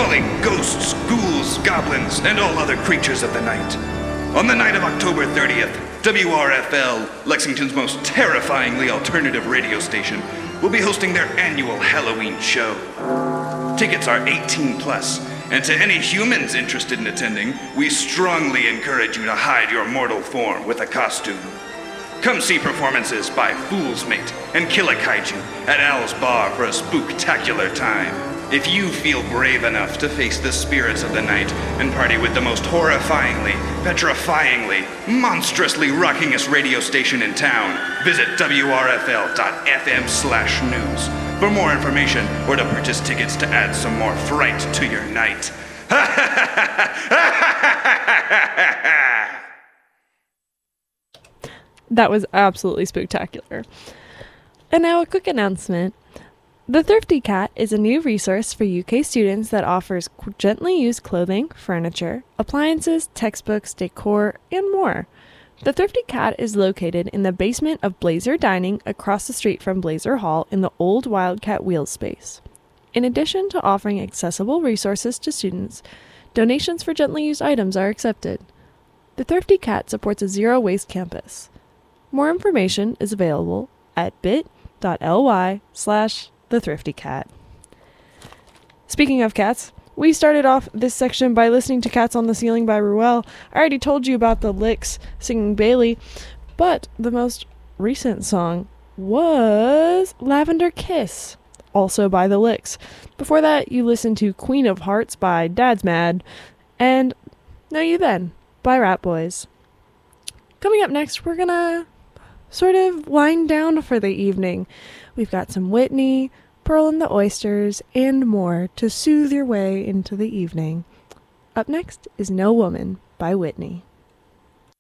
calling ghosts, ghouls, goblins, and all other creatures of the night. On the night of October 30th, WRFL, Lexington's most terrifyingly alternative radio station, will be hosting their annual Halloween show. Tickets are 18 plus, and to any humans interested in attending, we strongly encourage you to hide your mortal form with a costume. Come see performances by Fool's Mate and Killer Kaiju at Owl's Bar for a spooktacular time. If you feel brave enough to face the spirits of the night and party with the most horrifyingly, petrifyingly, monstrously rockingest radio station in town, visit wrfl.fm/news for more information or to purchase tickets to add some more fright to your night. That was absolutely spooktacular. And now a quick announcement. The Thrifty Cat is a new resource for UK students that offers gently used clothing, furniture, appliances, textbooks, decor, and more. The Thrifty Cat is located in the basement of Blazer Dining across the street from Blazer Hall in the old Wildcat Wheels space. In addition to offering accessible resources to students, donations for gently used items are accepted. The Thrifty Cat supports a zero-waste campus. More information is available at bit.ly/thethriftycat. Speaking of cats, we started off this section by listening to Cats on the Ceiling by Ruel. I already told you about the Licks singing Bailey, but the most recent song was Lavender Kiss, also by the Licks. Before that, you listened to Queen of Hearts by Dad's Mad, and Know You Then by Rat Boys. Coming up next, we're gonna sort of wind down for the evening. We've got some Whitney, Pearl and the Oysters, and more to soothe your way into the evening. Up next is No Woman by Whitney.